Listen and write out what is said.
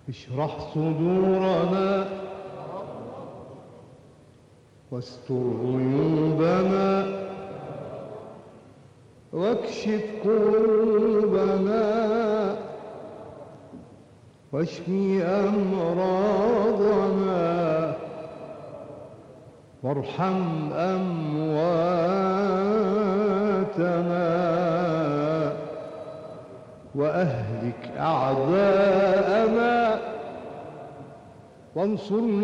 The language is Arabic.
اشرح صدورنا واستر عيوبنا واكشف كروبنا واشفي أمراضنا وارحم أمواتنا وأهلك أعداءنا وانصرنا